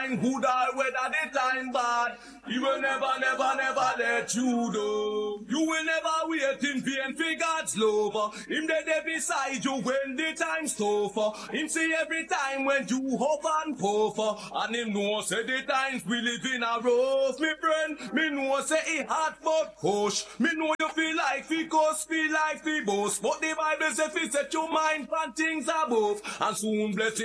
good or whether the time bad. He will never, never, never let you do. You will never wait in vain for God's love. Him there beside you when the time's tough. Him see every time when you hope and puff. And him know say the times we live in a rough. Me friend, me know say it hard but push. Me know you feel like fi cuss, feel like fi boast. But the Bible say fi set your mind on things above. And soon blessing